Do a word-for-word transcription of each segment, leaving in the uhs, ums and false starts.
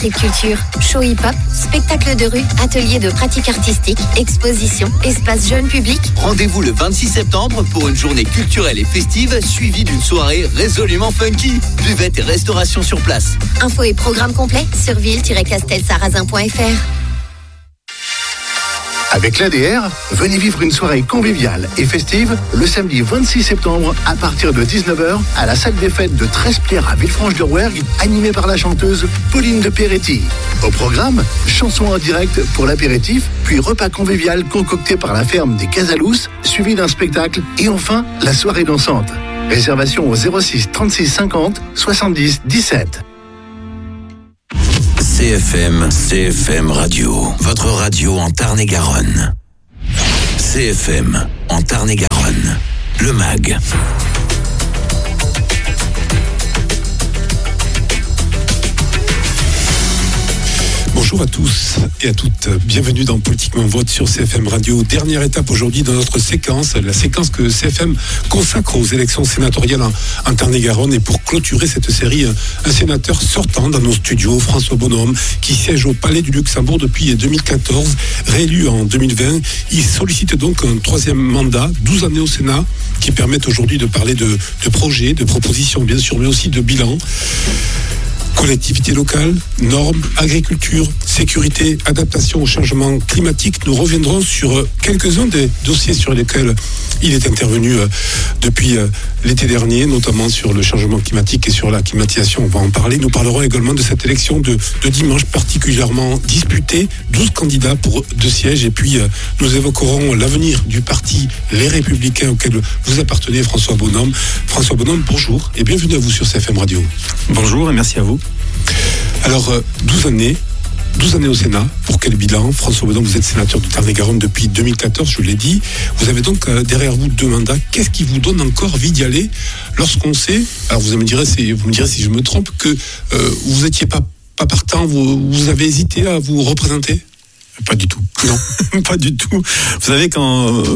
Street Culture, show hip-hop, spectacle de rue, atelier de pratique artistique, exposition, espace jeune public. Rendez-vous le vingt-six septembre pour une journée culturelle et festive suivie d'une soirée résolument funky. Buvette et restauration sur place. Infos et programme complet sur ville tiret castel sarrazin point f r. Avec l'A D R, venez vivre une soirée conviviale et festive le samedi vingt-six septembre à partir de dix-neuf heures à la salle des fêtes de Trespierre à Villefranche-de-Rouergue, animée par la chanteuse Pauline de Peretti. Au programme, chansons en direct pour l'apéritif, puis repas convivial concocté par la ferme des Casalous, suivi d'un spectacle et enfin la soirée dansante. Réservation au zéro six trente-six cinquante soixante-dix dix-sept. C F M, C F M Radio, votre radio en Tarn-et-Garonne. C F M, en Tarn-et-Garonne, le M A G. Bonjour à tous et à toutes, bienvenue dans Politiquement Vote sur C F M Radio. Dernière étape aujourd'hui dans notre séquence, la séquence que C F M consacre aux élections sénatoriales en, en Tarn-et-Garonne. Et pour clôturer cette série, un sénateur sortant dans nos studios, François Bonhomme, qui siège au Palais du Luxembourg depuis deux mille quatorze, réélu en deux mille vingt. Il sollicite donc un troisième mandat, douze années au Sénat, qui permettent aujourd'hui de parler de, de projets, de propositions bien sûr, mais aussi de bilan. Collectivités locales, normes, agriculture, sécurité, adaptation au changement climatique. Nous reviendrons sur quelques-uns des dossiers sur lesquels il est intervenu depuis l'été dernier, notamment sur le changement climatique et sur la climatisation. On va en parler. Nous parlerons également de cette élection de, de dimanche particulièrement disputée. douze candidats pour deux sièges. Et puis, nous évoquerons l'avenir du parti Les Républicains auquel vous appartenez, François Bonhomme. François Bonhomme, bonjour et bienvenue à vous sur C F M Radio. Bonjour et merci à vous. Alors, douze années, douze années au Sénat, pour quel bilan? François Bonhomme, vous êtes sénateur de Tarn-et-Garonne depuis deux mille quatorze, je l'ai dit. Vous avez donc euh, derrière vous deux mandats. Qu'est-ce qui vous donne encore envie d'y aller lorsqu'on sait, alors vous me direz, c'est, vous me direz si je me trompe, que euh, vous n'étiez pas, pas partant, vous, vous avez hésité à vous représenter? Pas du tout. Non, pas du tout. Vous savez, quand euh,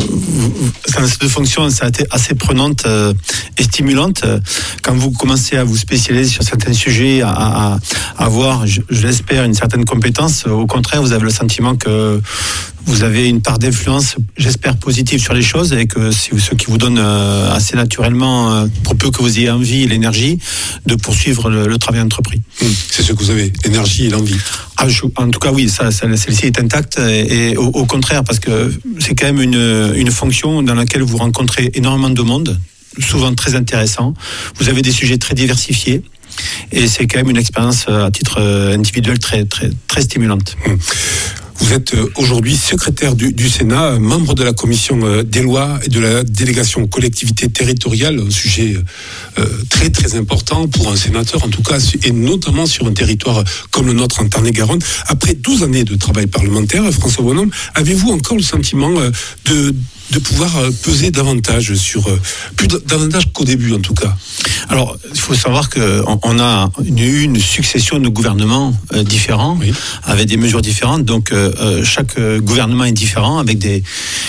cette fonction, ça a été assez prenante euh, et stimulante. Quand vous commencez à vous spécialiser sur certains sujets, à, à, à avoir, je, je l'espère, une certaine compétence, au contraire, vous avez le sentiment que vous avez une part d'influence, j'espère, positive sur les choses et que c'est ce qui vous donne euh, assez naturellement, euh, pour peu que vous ayez envie et l'énergie, de poursuivre le, le travail entrepris. Mmh, c'est ce que vous avez, l'énergie et l'envie. Ah, je, en tout cas, oui, ça, ça, celle-ci est intacte et, et au, au contraire, parce que c'est quand même une, une fonction dans laquelle vous rencontrez énormément de monde, souvent très intéressant. Vous avez des sujets très diversifiés. Et c'est quand même une expérience à titre individuel très, très, très stimulante. Mmh. Vous êtes aujourd'hui secrétaire du, du Sénat, membre de la commission des lois et de la délégation collectivité territoriale, un sujet euh, très très important pour un sénateur en tout cas, et notamment sur un territoire comme le nôtre en Tarn-et-Garonne. Après douze années de travail parlementaire, François Bonhomme, avez-vous encore le sentiment de de pouvoir peser davantage sur, plus davantage qu'au début en tout cas? Alors, il faut savoir qu'on a eu une succession de gouvernements euh, différents, oui, avec des mesures différentes. Donc, euh, chaque gouvernement est différent, avec des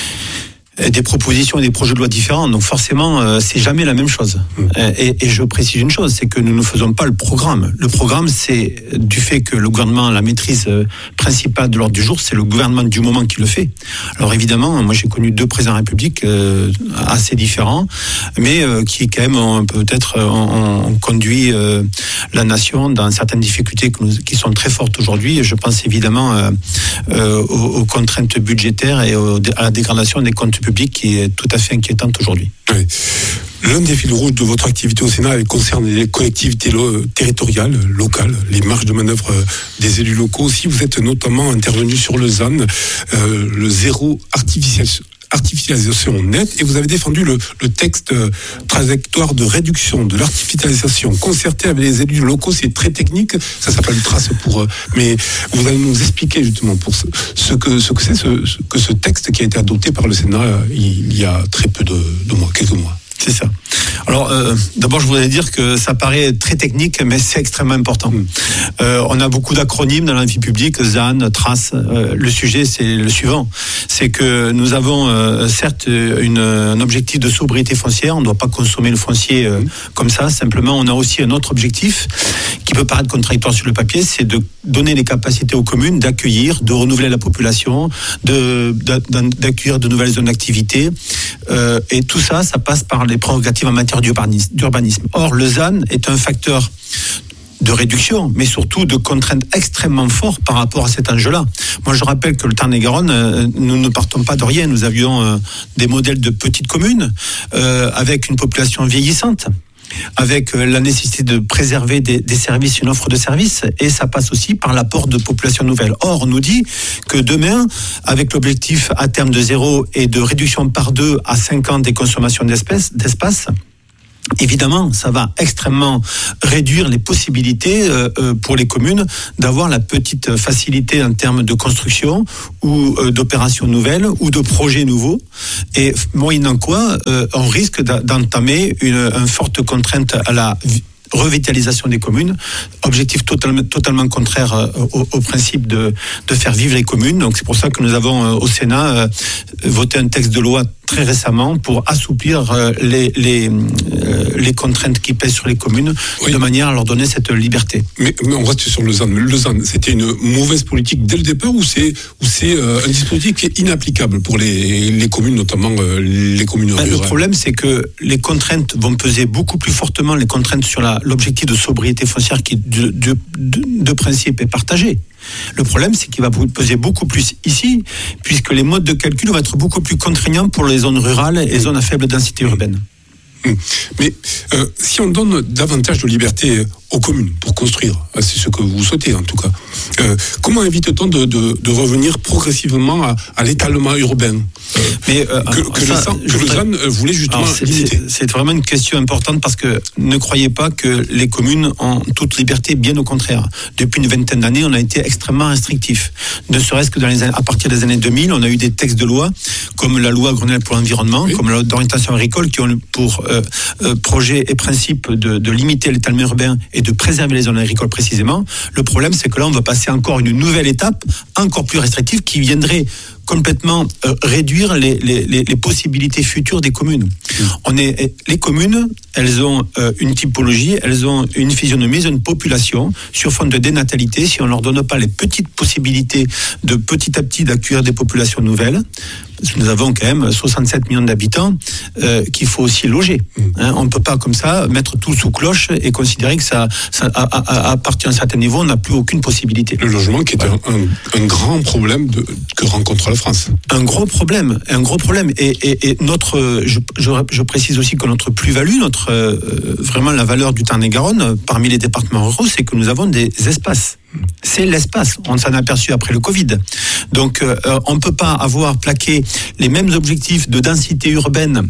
des propositions et des projets de loi différents. Donc forcément, euh, c'est jamais la même chose. Mmh. Et, et je précise une chose, c'est que nous ne faisons pas le programme. Le programme, c'est du fait que le gouvernement a la maîtrise principale de l'ordre du jour, c'est le gouvernement du moment qui le fait. Alors évidemment, moi j'ai connu deux présidents de la République euh, assez différents, mais euh, qui quand même ont, peut-être ont, ont conduit euh, la nation dans certaines difficultés que nous, qui sont très fortes aujourd'hui. Je pense évidemment euh, euh, aux, aux contraintes budgétaires et aux, à la dégradation des comptes publics qui est tout à fait inquiétante aujourd'hui. Oui. L'un des fils rouges de votre activité au Sénat concerne les collectivités lo- territoriales, locales, les marges de manœuvre des élus locaux. Aussi, vous êtes notamment intervenu sur le Z A N, euh, le zéro artificialisation. artificialisation nette, et vous avez défendu le, le texte euh, trajectoire de réduction de l'artificialisation concerté avec les élus locaux. C'est très technique, ça s'appelle trace pour... Euh, mais vous allez nous expliquer justement pour ce, ce que ce que c'est ce, ce, que ce texte qui a été adopté par le Sénat euh, il, il y a très peu de, de mois, quelques mois. C'est ça. Alors, euh, d'abord, je voudrais dire que ça paraît très technique, mais c'est extrêmement important. Mmh. Euh, on a beaucoup d'acronymes dans la vie publique, Z A N, Trace. Euh, le sujet, c'est le suivant. C'est que nous avons, euh, certes, une, un objectif de sobriété foncière. On ne doit pas consommer le foncier euh, mmh. comme ça. Simplement, on a aussi un autre objectif qui peut paraître contradictoire sur le papier, c'est de donner les capacités aux communes d'accueillir, de renouveler la population, de, d'accueillir de nouvelles zones d'activité. Euh, et tout ça, ça passe par les prérogatives en matière d'urbanisme. Or, le Z A N est un facteur de réduction, mais surtout de contraintes extrêmement fortes par rapport à cet enjeu-là. Moi, je rappelle que le Tarn-et-Garonne, euh, nous ne partons pas de rien. Nous avions euh, des modèles de petites communes euh, avec une population vieillissante, avec euh, la nécessité de préserver des, des services, une offre de services, et ça passe aussi par l'apport de populations nouvelles. Or, on nous dit que demain, avec l'objectif à terme de zéro et de réduction par deux à cinq ans des consommations d'espèces, d'espace, évidemment, ça va extrêmement réduire les possibilités euh, pour les communes d'avoir la petite facilité en termes de construction ou euh, d'opérations nouvelles ou de projets nouveaux. Et moyennant quoi, euh, on risque d'entamer une, une forte contrainte à la revitalisation des communes, objectif totalement, totalement contraire euh, au, au principe de, de faire vivre les communes. Donc c'est pour ça que nous avons euh, au Sénat euh, voté un texte de loi très récemment pour assouplir euh, les, les, euh, les contraintes qui pèsent sur les communes, oui, de manière à leur donner cette liberté. Mais, mais on reste sur le Z A N. Le Z A N, c'était une mauvaise politique dès le départ ou c'est, ou c'est euh, un dispositif qui est inapplicable pour les, les communes, notamment euh, les communes rurales? Le problème, c'est que les contraintes vont peser beaucoup plus fortement, les contraintes sur la, l'objectif de sobriété foncière qui, de, de, de, de principe, est partagé. Le problème, c'est qu'il va peser beaucoup plus ici, puisque les modes de calcul vont être beaucoup plus contraignants pour les zones rurales et les zones à faible densité urbaine. Mais euh, si on donne davantage de liberté aux communes pour construire, c'est ce que vous souhaitez en tout cas, euh, comment évite-t-on de, de, de revenir progressivement à, à l'étalement urbain euh, Mais, euh, que, que, ça, le, que voudrais... le Z A N voulait justement alors, c'est, limiter. C'est, c'est vraiment une question importante parce que ne croyez pas que les communes ont toute liberté, bien au contraire. Depuis une vingtaine d'années, on a été extrêmement restrictif. Ne serait-ce que dans les années, à partir des années deux mille, on a eu des textes de loi comme la loi Grenelle pour l'environnement, oui, comme la loi d'orientation agricole qui ont pour euh, euh, projet et principe de, de limiter l'étalement urbain et de préserver les zones agricoles précisément. Le problème, c'est que là, on va passer encore une nouvelle étape, encore plus restrictive, qui viendrait complètement euh, réduire les, les, les possibilités futures des communes. Mmh. On est, les communes, elles ont euh, une typologie, elles ont une physionomie, elles ont une population sur fond de dénatalité. Si on ne leur donne pas les petites possibilités de petit à petit d'accueillir des populations nouvelles, nous avons quand même soixante-sept millions d'habitants euh, qu'il faut aussi loger. Hein, on ne peut pas comme ça mettre tout sous cloche et considérer que ça, ça à, à, à partir d'un certain niveau, on n'a plus aucune possibilité. Le logement qui est ouais. un, un grand problème de, que rencontre la France. Un gros problème, un gros problème. Et, et, et notre, je, je, je précise aussi que notre plus-value, notre euh, vraiment la valeur du Tarn-et-Garonne parmi les départements ruraux, c'est que nous avons des espaces. C'est l'espace. On s'en a aperçu après le Covid. Donc, euh, on ne peut pas avoir plaqué les mêmes objectifs de densité urbaine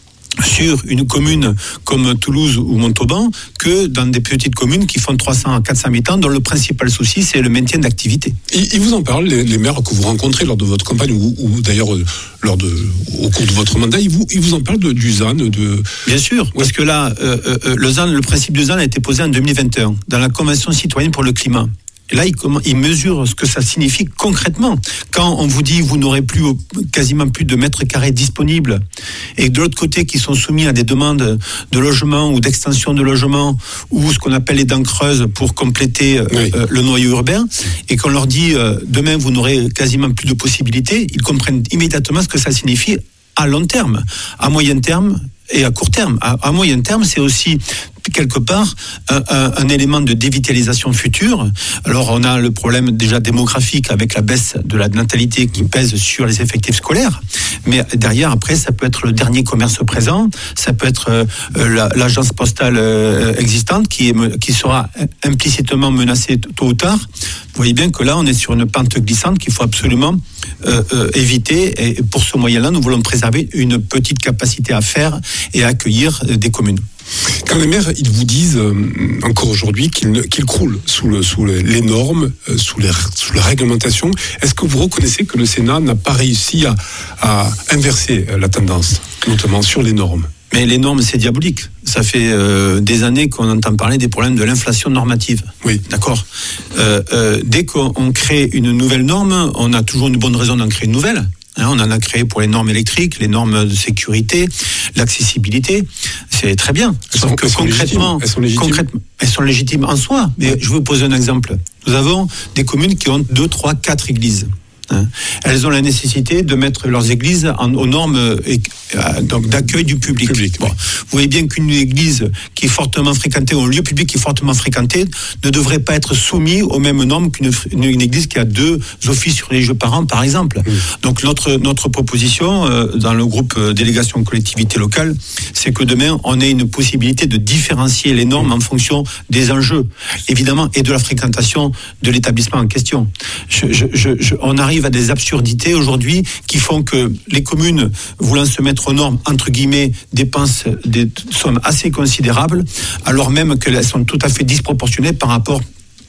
sur une commune comme Toulouse ou Montauban que dans des petites communes qui font trois cents à quatre cents habitants dont le principal souci c'est le maintien d'activité. Ils, ils vous en parlent, les, les maires que vous rencontrez lors de votre campagne ou, ou d'ailleurs lors de, au cours de votre mandat, ils vous, ils vous en parlent de, du Z A N de... Bien sûr, ouais. Parce que là, euh, euh, le Z A N, le principe du Z A N a été posé en deux mille vingt et un dans la Convention citoyenne pour le climat. Et là, il, il mesure ce que ça signifie concrètement. Quand on vous dit vous n'aurez plus quasiment plus de mètres carrés disponibles, et de l'autre côté qui sont soumis à des demandes de logement ou d'extension de logement ou ce qu'on appelle les dents creuses pour compléter oui. euh, le noyau urbain, et qu'on leur dit euh, demain vous n'aurez quasiment plus de possibilités, ils comprennent immédiatement ce que ça signifie à long terme, à moyen terme et à court terme. À, à moyen terme, c'est aussi quelque part un, un, un élément de dévitalisation future. Alors on a le problème déjà démographique avec la baisse de la natalité qui pèse sur les effectifs scolaires, mais derrière après ça peut être le dernier commerce présent, ça peut être euh, la, l'agence postale euh, existante qui, est, qui sera implicitement menacée tôt ou tard. Vous voyez bien que là on est sur une pente glissante qu'il faut absolument euh, euh, éviter, et pour ce moyen-là nous voulons préserver une petite capacité à faire et à accueillir euh, des communes. Quand les maires, ils vous disent euh, encore aujourd'hui qu'ils, qu'ils croulent sous, le, sous les normes, euh, sous, les, sous la réglementation, est-ce que vous reconnaissez que le Sénat n'a pas réussi à, à inverser la tendance, notamment sur les normes ? Mais les normes, c'est diabolique. Ça fait euh, des années qu'on entend parler des problèmes de l'inflation normative. Oui. D'accord. Euh, euh, dès qu'on crée une nouvelle norme, on a toujours une bonne raison d'en créer une nouvelle. Hein, on en a créé pour les normes électriques, les normes de sécurité, l'accessibilité. C'est très bien. Elles Sauf sont, que elles concrètement, elles sont légitimes. concrètement, elles sont légitimes en soi. Mais je vais vous poser un exemple. Nous avons des communes qui ont deux, trois, quatre églises. Hein. Elles ont la nécessité de mettre leurs églises en, aux normes euh, donc d'accueil du public. public bon. Oui. Vous voyez bien qu'une église qui est fortement fréquentée, ou un lieu public qui est fortement fréquenté, ne devrait pas être soumis aux mêmes normes qu'une une, une église qui a deux offices religieux par an, par exemple. Oui. Donc notre notre proposition euh, dans le groupe euh, délégation collectivité locale, c'est que demain on ait une possibilité de différencier les normes oui. en fonction des enjeux, évidemment, et de la fréquentation de l'établissement en question. Je, je, je, je, on arrive à des absurdités aujourd'hui qui font que les communes, voulant se mettre aux normes, entre guillemets, dépensent des sommes assez considérables, alors même qu'elles sont tout à fait disproportionnées par rapport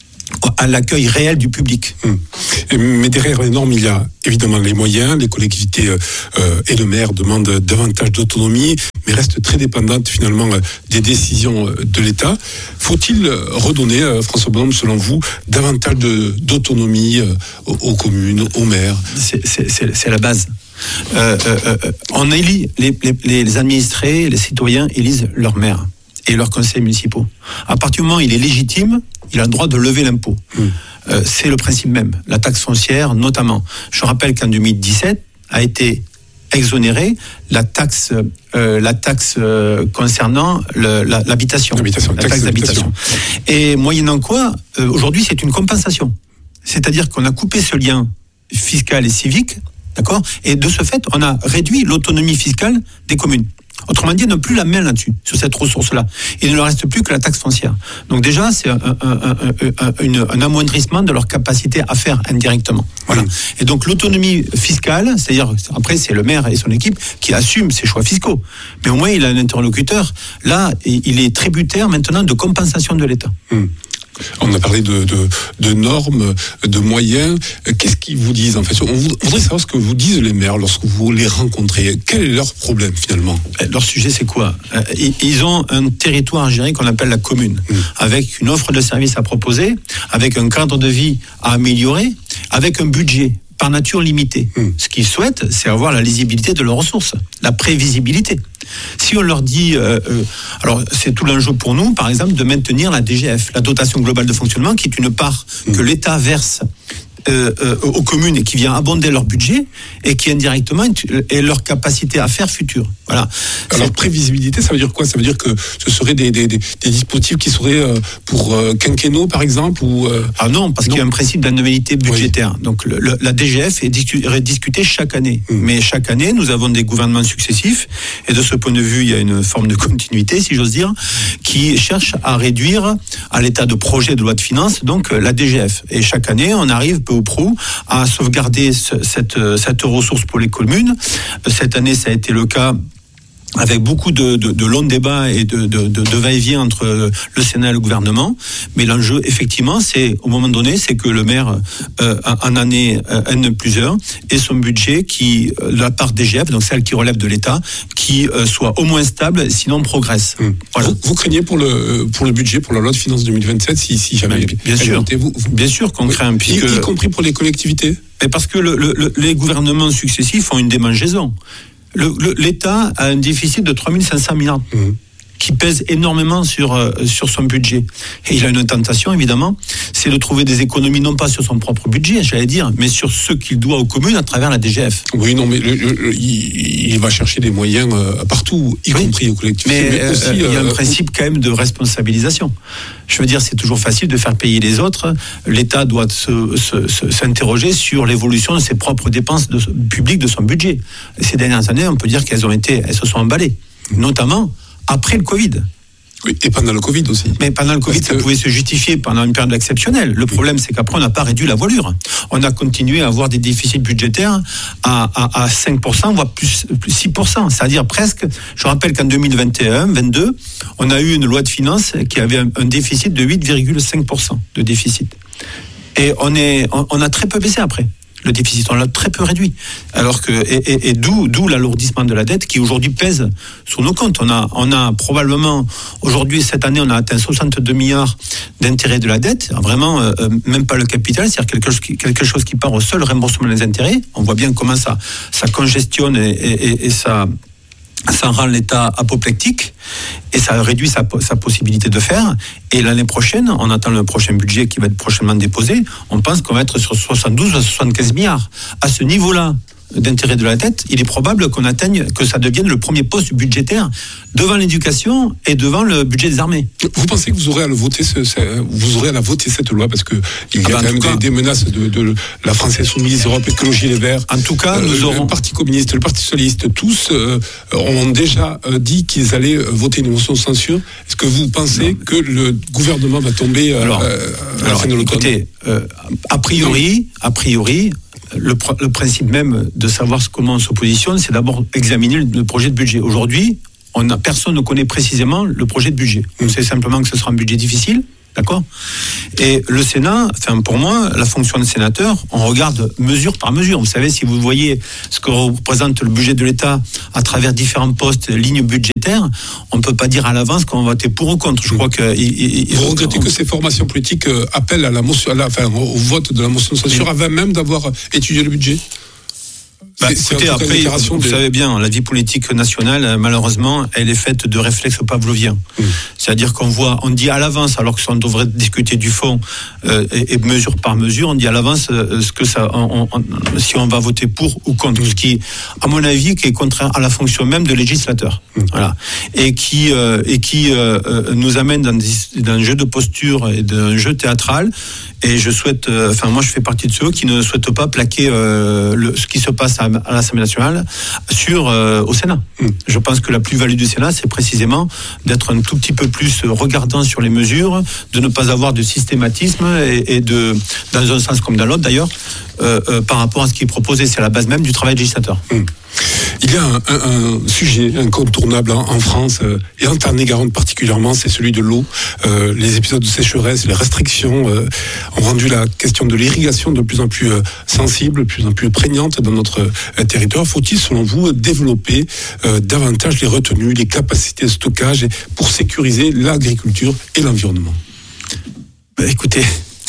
à l'accueil réel du public. Hum. Mais derrière les normes, il y a évidemment les moyens. Les collectivités euh, et le maire demandent davantage d'autonomie, mais restent très dépendantes finalement des décisions de l'État. Faut-il redonner, euh, François Bonhomme, selon vous, davantage de, d'autonomie euh, aux, aux communes, aux maires ? c'est, c'est, c'est, c'est la base. Euh, euh, euh, on élit, les, les, les administrés, les citoyens élisent leurs maires et leurs conseils municipaux. À partir du moment où il est légitime, il a le droit de lever l'impôt. Mmh. Euh, c'est le principe même. La taxe foncière, notamment. Je rappelle qu'en deux mille dix-sept a été exonérée la taxe, euh, la taxe euh, concernant le, la, l'habitation. l'habitation. La taxe, taxe d'habitation. d'habitation. Et moyennant quoi, euh, aujourd'hui, c'est une compensation. C'est-à-dire qu'on a coupé ce lien fiscal et civique, d'accord ? Et de ce fait, on a réduit l'autonomie fiscale des communes. Autrement dit, on n'a plus la main là-dessus, sur cette ressource-là. Il ne leur reste plus que la taxe foncière. Donc déjà, c'est un, un, un, un, un, un amoindrissement de leur capacité à faire indirectement. Voilà. Mmh. Et donc l'autonomie fiscale, c'est-à-dire, après, c'est le maire et son équipe qui assument ses choix fiscaux. Mais au moins, il a un interlocuteur. Là, il est tributaire maintenant de compensation de l'État. Mmh. On a parlé de, de, de normes, de moyens. Qu'est-ce qu'ils vous disent en fait ? On voudrait savoir ce que vous disent les maires lorsque vous les rencontrez. Quel est leur problème finalement ? Leur sujet, c'est quoi ? Ils ont un territoire à gérer qu'on appelle la commune, mmh. avec une offre de services à proposer, avec un cadre de vie à améliorer, avec un budget par nature limité. Mmh. Ce qu'ils souhaitent, c'est avoir la lisibilité de leurs ressources, la prévisibilité. Si on leur dit, euh, euh, alors c'est tout l'enjeu pour nous, par exemple, de maintenir la D G F, la dotation globale de fonctionnement, qui est une part mmh. que l'État verse euh, euh, aux communes et qui vient abonder leur budget et qui indirectement est leur capacité à faire future. Voilà. Alors, prévisibilité, ça veut dire quoi ? Ça veut dire que ce seraient des, des, des, des dispositifs qui seraient euh, pour euh, quinquennaux, par exemple ou, euh... Ah non, parce non. qu'il y a un principe d'annualité budgétaire. Oui. Donc, le, le, la D G F est discu- discutée chaque année. Mmh. Mais chaque année, nous avons des gouvernements successifs. Et de ce point de vue, il y a une forme de continuité, si j'ose dire, qui cherche à réduire à l'état de projet de loi de finances, donc la D G F. Et chaque année, on arrive peu ou prou à sauvegarder ce, cette, cette ressource pour les communes. Cette année, ça a été le cas avec beaucoup de, de, de longs débats et de, de, de, de va-et-vient entre le Sénat et le gouvernement. Mais l'enjeu, effectivement, c'est, au moment donné, c'est que le maire, euh, en année euh, N plus un, ait son budget qui, euh, la part D G F, donc celle qui relève de l'État, qui euh, soit au moins stable, sinon progresse. Hum. Voilà. Vous, vous craignez pour le, pour le budget, pour la loi de finances deux mille vingt-sept, si, si jamais... Bien, bien sûr, vous, vous... bien sûr qu'on craint. Oui. Puisque... Y, y compris pour les collectivités ? Et parce que le, le, les gouvernements successifs ont une démangeaison. Le, le, L'État a un déficit de trois mille cinq cents milliards mmh. qui pèse énormément sur, euh, sur son budget. Et il a une tentation, évidemment, c'est de trouver des économies, non pas sur son propre budget, j'allais dire, mais sur ce qu'il doit aux communes à travers la D G F. Oui, non, mais le, le, il, il va chercher des moyens euh, partout, y oui. compris aux collectivités. Mais, mais aussi, euh, il y a un euh, principe quand même de responsabilisation. Je veux dire, c'est toujours facile de faire payer les autres. L'État doit se, se, se, s'interroger sur l'évolution de ses propres dépenses de, publiques de son budget. Et ces dernières années, on peut dire qu'elles ont été, elles se sont emballées, notamment après le Covid. Oui, et pendant le Covid aussi. Mais pendant le Covid, Parce ça que... pouvait se justifier pendant une période exceptionnelle. Le problème, c'est qu'après, on n'a pas réduit la voilure. On a continué à avoir des déficits budgétaires à, à, à cinq pour cent, voire plus, plus six pour cent. C'est-à-dire presque, je rappelle qu'en deux mille vingt et un vingt-deux, on a eu une loi de finances qui avait un, un déficit de huit virgule cinq pour cent de déficit. Et on, est, on, on a très peu baissé après. le déficit. On l'a très peu réduit. Alors que, et, et, et d'où, d'où l'alourdissement de la dette qui aujourd'hui pèse sur nos comptes. On a, on a probablement, aujourd'hui, cette année, on a atteint soixante-deux milliards d'intérêts de la dette. Vraiment, euh, même pas le capital, c'est-à-dire quelque chose, qui, quelque chose qui part au seul remboursement des intérêts. On voit bien comment ça, ça congestionne et, et, et ça, ça rend l'État apoplectique et ça réduit sa, sa possibilité de faire. Et l'année prochaine, on attend le prochain budget qui va être prochainement déposé, on pense qu'on va être sur soixante-douze à soixante-quinze milliards. À ce niveau-là d'intérêt de la dette, il est probable qu'on atteigne, que ça devienne le premier poste budgétaire devant l'éducation et devant le budget des armées. Vous pensez que vous aurez à le voter, ce, ce, vous aurez à la voter cette loi parce que il y a ah ben, quand même cas, des, des menaces de, de la France Insoumise, Europe Écologie Les Verts. En tout cas, euh, nous aurons le Parti communiste, le Parti socialiste, tous euh, ont déjà euh, dit qu'ils allaient voter une motion de censure. Est-ce que vous pensez non. que le gouvernement va tomber euh, alors, euh, à la alors, fin de l'automne? Écoutez, euh, a priori, a priori. Le, le principe même de savoir comment on se positionne, c'est d'abord examiner le, le projet de budget. Aujourd'hui, on a, personne ne connaît précisément le projet de budget. On sait simplement que ce sera un budget difficile, d'accord ? Et le Sénat, enfin pour moi, la fonction de sénateur, on regarde mesure par mesure. Vous savez, si vous voyez ce que représente le budget de l'État à travers différents postes, lignes budgétaires, on ne peut pas dire à l'avance qu'on va voter pour ou contre. Je crois que... Il, il, vous regrettez on... que ces formations politiques appellent à la motion, à la, enfin, au vote de la motion de censure, oui. avant même d'avoir étudié le budget ? Bah, écoutez, après, vous de... savez bien, la vie politique nationale, malheureusement, elle est faite de réflexes pavloviens. Mmh. C'est-à-dire qu'on voit, on dit à l'avance, alors qu'on devrait discuter du fond euh, et, et mesure par mesure, on dit à l'avance euh, ce que ça, on, on, si on va voter pour ou contre, mmh. ce qui, à mon avis, qui est contraire à la fonction même de législateur. Mmh. Voilà, et qui euh, et qui euh, euh, nous amène dans, des, dans un jeu de posture et d'un jeu théâtral. Et je souhaite, euh, enfin moi je fais partie de ceux qui ne souhaitent pas plaquer euh, le, ce qui se passe à, à l'Assemblée nationale sur euh, au Sénat. Mmh. Je pense que la plus-value du Sénat, c'est précisément d'être un tout petit peu plus regardant sur les mesures, de ne pas avoir de systématisme et, et de, dans un sens comme dans l'autre d'ailleurs, euh, euh, par rapport à ce qui est proposé. C'est la base même du travail législateur. Mmh. Il y a un, un, un sujet incontournable en, en France euh, et en Tarn-et-Garonne particulièrement, c'est celui de l'eau. Euh, les épisodes de sécheresse, les restrictions euh, ont rendu la question de l'irrigation de plus en plus euh, sensible, de plus en plus prégnante dans notre euh, territoire. Faut-il, selon vous, développer euh, davantage les retenues, les capacités de stockage pour sécuriser l'agriculture et l'environnement ? Bah, écoutez,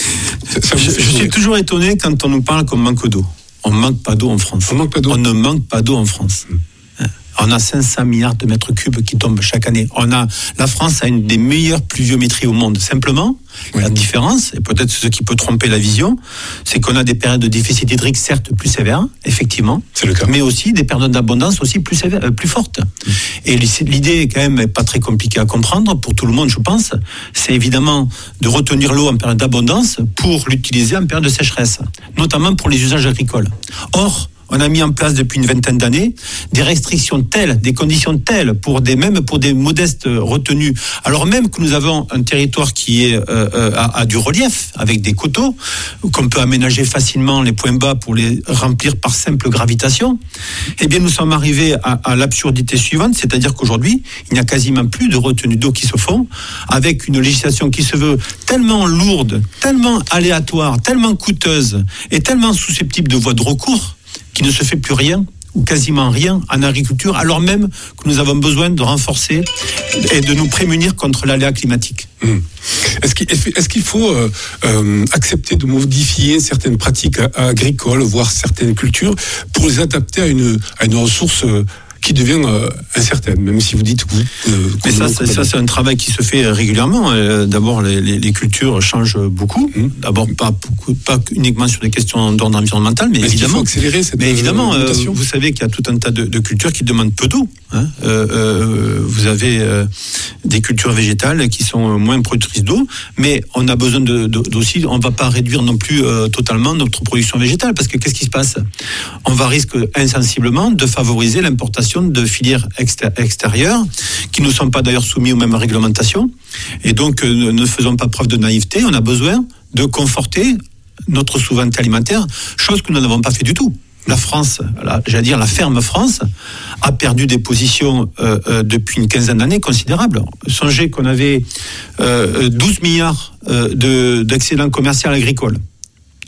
ça, ça je, je suis toujours étonné quand on nous parle qu'on manque d'eau. On ne manque pas d'eau en France. On, manque pas d'eau. On ne manque pas d'eau en France. Mmh. On a cinq cents milliards de mètres cubes qui tombent chaque année. On a, la France a une des meilleures pluviométries au monde. Simplement, oui. La différence, et peut-être ce qui peut tromper la vision, c'est qu'on a des périodes de déficit hydrique certes plus sévères, effectivement, c'est le cas. Mais aussi des périodes d'abondance aussi plus sévères, euh, plus fortes. Mmh. Et l'idée est quand même pas très compliquée à comprendre pour tout le monde, je pense. C'est évidemment de retenir l'eau en période d'abondance pour l'utiliser en période de sécheresse, notamment pour les usages agricoles. Or, on a mis en place depuis une vingtaine d'années des restrictions telles, des conditions telles, pour des, même pour des modestes retenues. Alors même que nous avons un territoire qui est euh, à, à du relief, avec des coteaux, qu'on peut aménager facilement les points bas pour les remplir par simple gravitation, eh bien nous sommes arrivés à, à l'absurdité suivante, c'est-à-dire qu'aujourd'hui, il n'y a quasiment plus de retenues d'eau qui se font, avec une législation qui se veut tellement lourde, tellement aléatoire, tellement coûteuse, et tellement susceptible de voies de recours, qui ne se fait plus rien, ou quasiment rien, en agriculture, alors même que nous avons besoin de renforcer et de nous prémunir contre l'aléa climatique. Mmh. Est-ce qu'il, est-ce qu'il faut euh, euh, accepter de modifier certaines pratiques agricoles, voire certaines cultures, pour les adapter à une, à une ressource euh, qui devient euh, incertaine, même si vous dites que vous... Euh, Mais ça, c'est, ça, c'est un travail qui se fait régulièrement. Euh, d'abord, les, les, les cultures changent beaucoup. Mmh. D'abord, pas, pas uniquement sur des questions d'ordre environnemental, mais, mais évidemment... Il faut accélérer cette mais évidemment, euh, vous savez qu'il y a tout un tas de, de cultures qui demandent peu d'eau. Hein. Euh, euh, vous avez euh, des cultures végétales qui sont moins productrices d'eau, mais on a besoin de, de, d'aussi... On ne va pas réduire non plus euh, totalement notre production végétale, parce que qu'est-ce qui se passe ? On va risquer insensiblement de favoriser l'importation de filières extérieures qui ne sont pas d'ailleurs soumis aux mêmes réglementations, et donc euh, ne faisons pas preuve de naïveté. On a besoin de conforter notre souveraineté alimentaire, chose que nous n'avons pas fait du tout. La France, la, j'allais dire la ferme France, a perdu des positions euh, euh, depuis une quinzaine d'années considérables. Songez qu'on avait euh, douze milliards euh, de, d'excédent commercial agricole.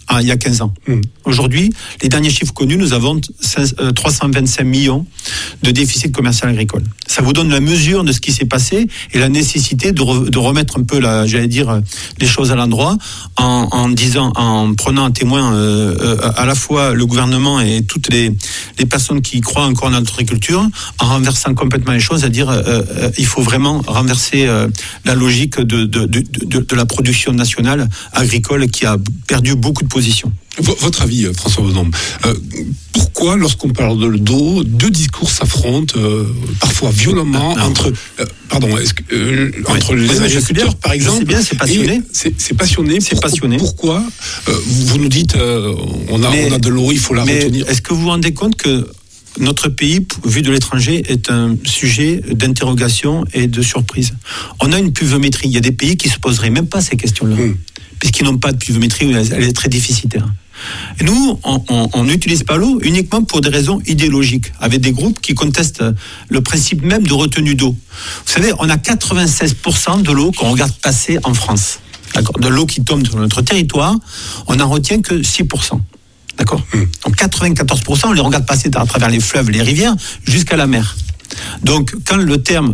il y a quinze ans. Mmh. Aujourd'hui, les derniers chiffres connus, nous avons trois cent vingt-cinq millions de déficit commercial agricole. Ça vous donne la mesure de ce qui s'est passé et la nécessité de, re, de remettre un peu, la, j'allais dire, les choses à l'endroit en, en disant, en prenant à témoin euh, euh, à la fois le gouvernement et toutes les, les personnes qui croient encore dans notre agriculture, en renversant complètement les choses, c'est-à-dire euh, euh, il faut vraiment renverser euh, la logique de, de, de, de, de la production nationale agricole qui a perdu beaucoup de positions. Votre avis, François Bonhomme, euh, pourquoi, lorsqu'on parle de l'eau, deux discours s'affrontent, euh, parfois violemment, non, entre, euh, pardon, est-ce que, euh, oui, entre les oui, agriculteurs, par exemple. C'est bien, c'est passionné. C'est, c'est passionné. C'est pourquoi, passionné. Pourquoi euh, vous nous dites, euh, on, a, mais, on a de l'eau, il faut la mais retenir. Est-ce que vous vous rendez compte que notre pays, vu de l'étranger, est un sujet d'interrogation et de surprise? On a une pluviométrie. Il y a des pays qui ne se poseraient même pas ces questions-là. Hum. Puisqu'ils n'ont pas de pluviométrie, elle est très déficitaire. Et nous, on n'utilise pas l'eau uniquement pour des raisons idéologiques, avec des groupes qui contestent le principe même de retenue d'eau. Vous savez, on a quatre-vingt-seize pour cent de l'eau qu'on regarde passer en France. D'accord ? De l'eau qui tombe sur notre territoire, on n'en retient que six pour cent. D'accord ? Mmh. Donc quatre-vingt-quatorze pour cent, on les regarde passer à travers les fleuves, les rivières, jusqu'à la mer. Donc, quand le terme